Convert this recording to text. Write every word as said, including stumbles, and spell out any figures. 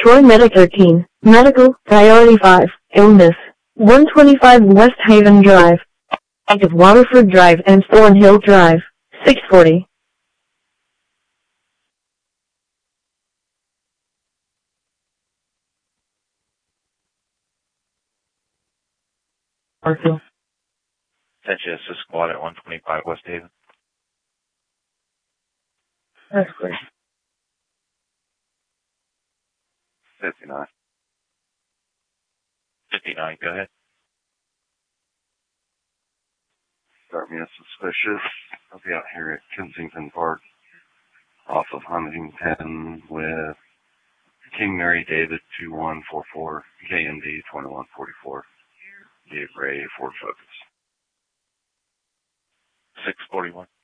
Troy Medic thirteen, Medical, Priority five, Illness, one twenty-five West Haven Drive, Active Waterford Drive and Thornhill Drive, six forty. Parkville. Attention assist squad at one twenty-five West Haven. That's clear. fifty-nine. fifty-nine, go ahead. Start me a suspicious. I'll be out here at Kensington Park off of Huntington with King Mary David two one four four, K M D twenty-one forty-four. Give Ray Ford Focus. six forty-one.